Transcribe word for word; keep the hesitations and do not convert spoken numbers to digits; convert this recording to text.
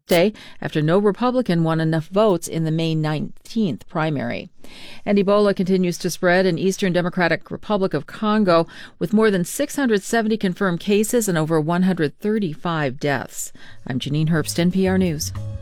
Day after no Republican won enough votes in the May nineteenth primary. And Ebola continues to spread in Eastern Democratic Republic of Congo, with more than six hundred seventy confirmed cases and over one hundred thirty-five deaths. I'm Janine Herbst, N P R News.